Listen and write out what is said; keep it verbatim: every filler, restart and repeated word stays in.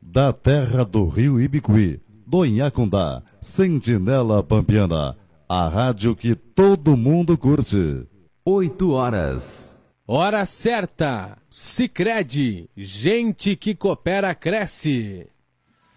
da terra do Rio Ibicuí, do Inhacundá, Sentinela Pampiana, a rádio que todo mundo curte. Oito horas. Hora certa. Sicredi, gente que coopera cresce.